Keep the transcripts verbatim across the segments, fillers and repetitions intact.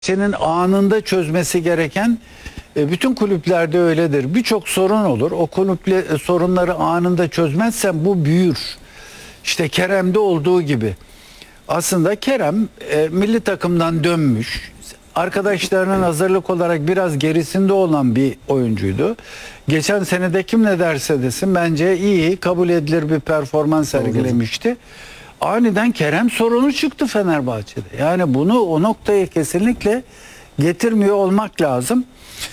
Senin anında çözmesi gereken, e, bütün kulüplerde öyledir. Birçok sorun olur. O kulüple sorunları anında çözmezsen bu büyür. İşte Kerem'de olduğu gibi. Aslında Kerem e, milli takımdan dönmüş. Arkadaşlarının hazırlık olarak biraz gerisinde olan bir oyuncuydu. Geçen senede kim ne derse desin bence iyi, kabul edilir bir performans sergilemişti. Aniden Kerem sorunu çıktı Fenerbahçe'de. Yani bunu o noktaya kesinlikle getirmiyor olmak lazım.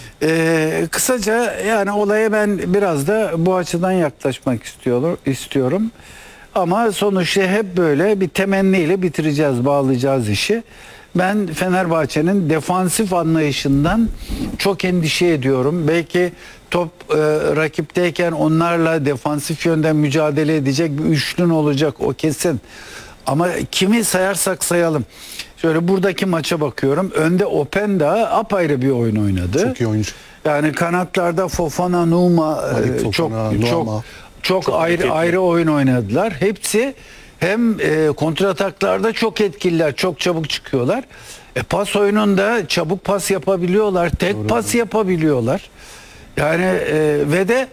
Ee, kısaca yani olaya ben biraz da bu açıdan yaklaşmak istiyorum. istiyorum. Ama sonuçta hep böyle bir temenniyle bitireceğiz, bağlayacağız işi. Ben Fenerbahçe'nin defansif anlayışından çok endişe ediyorum. Belki top e, rakipteyken onlarla defansif yönden mücadele edecek bir üçlün olacak, o kesin. Ama kimi sayarsak sayalım. Şöyle buradaki maça bakıyorum. Önde Openda apayrı bir oyun oynadı. Çok iyi oyuncu. Yani kanatlarda Fofana, Numa e, çok Fofana, çok Numa. çok, Çok ayrı etkili. ayrı oyun oynadılar. Hepsi hem e, kontrataklarda çok etkililer, çok çabuk çıkıyorlar. E, pas oyununda çabuk pas yapabiliyorlar, tek Doğru. pas yapabiliyorlar. Yani e, ve de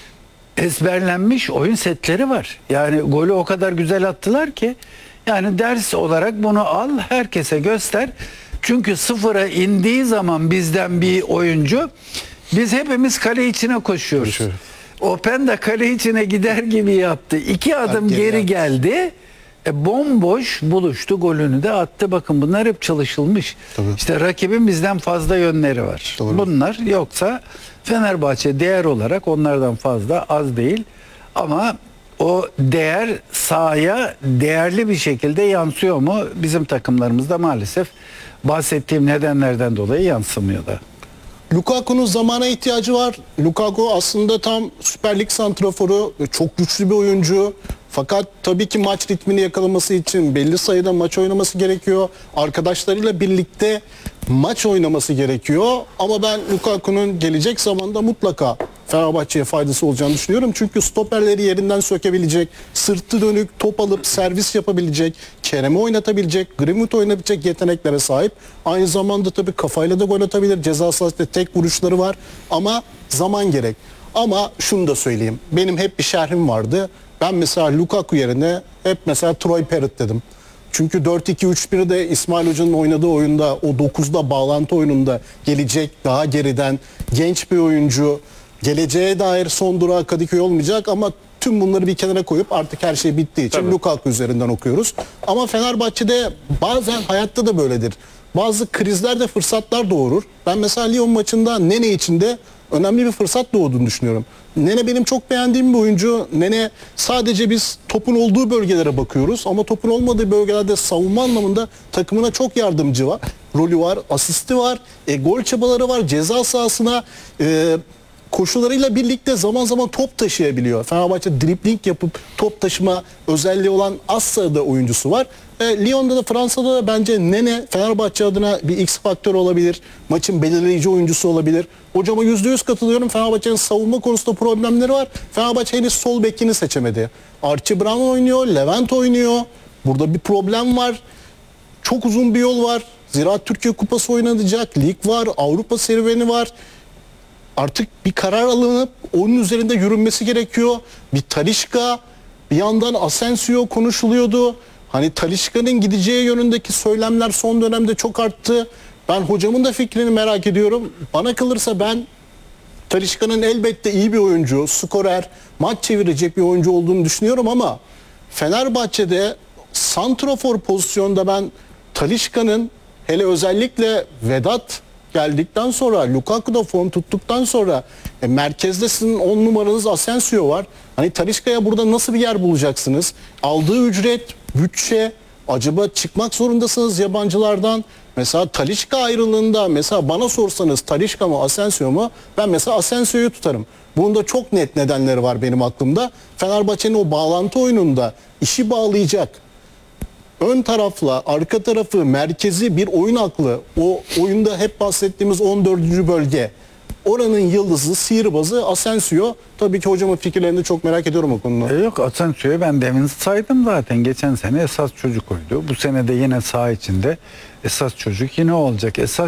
ezberlenmiş oyun setleri var. Yani golü o kadar güzel attılar ki yani ders olarak bunu al, herkese göster. Çünkü sıfıra indiği zaman bizden bir oyuncu, biz hepimiz kale içine koşuyoruz. Koşuyor. Openda kale içine gider gibi yaptı. İki adım Geri geri attı. geldi. E, bomboş buluştu, golünü de attı. Bakın bunlar hep çalışılmış. Tabii. İşte rakibin bizden fazla yönleri var. Doğru. Bunlar yoksa Fenerbahçe değer olarak onlardan fazla az değil. Ama o değer sahaya değerli bir şekilde yansıyor mu? Bizim takımlarımızda maalesef bahsettiğim nedenlerden dolayı yansımıyor da. Lukaku'nun zamana ihtiyacı var. Lukaku aslında tam Süper Lig santraforu, çok güçlü bir oyuncu. Fakat tabii ki maç ritmini yakalaması için belli sayıda maç oynaması gerekiyor. Arkadaşlarıyla birlikte maç oynaması gerekiyor. Ama ben Lukaku'nun gelecek zamanda mutlaka Fenerbahçe'ye faydası olacağını düşünüyorum. Çünkü stoperleri yerinden sökebilecek, sırtı dönük top alıp servis yapabilecek, Kerem'i oynatabilecek, Greenwood oynayabilecek yeteneklere sahip. Aynı zamanda tabii kafayla da gol atabilir. Ceza sahasında tek vuruşları var ama zaman gerek. Ama şunu da söyleyeyim. Benim hep bir şerhim vardı. Ben mesela Lukaku yerine hep mesela Troy Parrott dedim. Çünkü dört iki üç birde İsmail Hoca'nın oynadığı oyunda, o dokuzda bağlantı oyununda gelecek daha geriden genç bir oyuncu, geleceğe dair son durağı Kadıköy olmayacak ama tüm bunları bir kenara koyup artık her şey bittiği için Tabii. Lukaku üzerinden okuyoruz. Ama Fenerbahçe'de bazen hayatta da böyledir. Bazı krizlerde fırsatlar doğurur. Ben mesela Lyon maçında Nene için de önemli bir fırsat doğduğunu düşünüyorum. Nene benim çok beğendiğim bir oyuncu. Nene sadece biz topun olduğu bölgelere bakıyoruz ama topun olmadığı bölgelerde savunma anlamında takımına çok yardımcı var. Rolü var, asisti var, e, gol çabaları var, ceza sahasına e, koşularıyla birlikte zaman zaman top taşıyabiliyor. Fenerbahçe dribling yapıp top taşıma özelliği olan az sayıda oyuncusu var. E, Lyon'da da Fransa'da da bence Nene Fenerbahçe adına bir X faktör olabilir. Maçın belirleyici oyuncusu olabilir. Hocama yüzde yüz katılıyorum. Fenerbahçe'nin savunma konusunda problemleri var. Fenerbahçe henüz sol bekini seçemedi. Archie Brown oynuyor, Levent oynuyor. Burada bir problem var. Çok uzun bir yol var. Ziraat Türkiye Kupası oynanacak. Lig var, Avrupa serüveni var. Artık bir karar alınıp onun üzerinde yürünmesi gerekiyor. Bir Talisca, bir yandan Asensio konuşuluyordu. Hani Talisca'nın gideceği yönündeki söylemler son dönemde çok arttı. Ben hocamın da fikrini merak ediyorum. Bana kalırsa ben Talisca'nın elbette iyi bir oyuncu, skorer, maç çevirecek bir oyuncu olduğunu düşünüyorum ama Fenerbahçe'de santrafor pozisyonda ben Talisca'nın, hele özellikle Vedat geldikten sonra, Lukaku da form tuttuktan sonra e, merkezde sizin on numaranız Asensio var. Hani Talisca'ya burada nasıl bir yer bulacaksınız? Aldığı ücret, bütçe, acaba çıkmak zorundasınız yabancılardan? Mesela Talisca ayrılığında mesela bana sorsanız Talisca mı Asensio mu? Ben mesela Asensio'yu tutarım. Bunun da çok net nedenleri var benim aklımda. Fenerbahçe'nin o bağlantı oyununda işi bağlayacak, ön tarafla arka tarafı merkezi bir oyun aklı, o oyunda hep bahsettiğimiz on dördüncü bölge, Oranın yıldızı, sihirbazı Asensio. Tabii ki hocamın fikirlerini çok merak ediyorum o konuda. E yok, Asensio'yu ben demin saydım zaten. Geçen sene esas çocuk oydu. Bu sene de yine saha içinde esas çocuk yine olacak. Esas